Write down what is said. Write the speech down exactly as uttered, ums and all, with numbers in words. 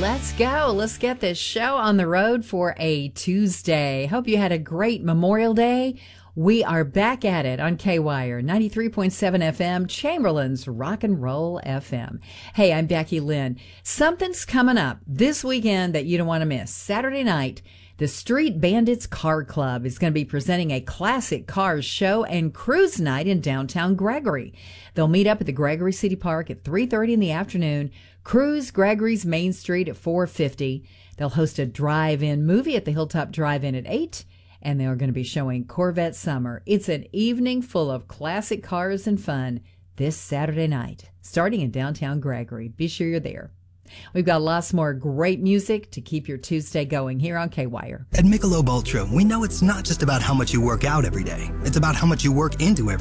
Let's go. Let's get this show on the road for a Tuesday. Hope you had a great Memorial Day. We are back at it on K-Wire, ninety-three point seven F M, Chamberlain's Rock and Roll F M. Hey, I'm Becky Lynn. Something's coming up this weekend that you don't want to miss. Saturday night, the Street Bandits Car Club is going to be presenting a classic cars show and cruise night in downtown Gregory. They'll meet up at the Gregory City Park at three thirty in the afternoon, cruise Gregory's Main Street at four fifty. They'll host a drive-in movie at the Hilltop Drive-In at eight, and they are going to be showing Corvette Summer. It's an evening full of classic cars and fun this Saturday night, starting in downtown Gregory. Be sure you're there. We've got lots more great music to keep your Tuesday going here on K-Wire. At Michelob Ultra, we know it's not just about how much you work out every day. It's about how much you work into every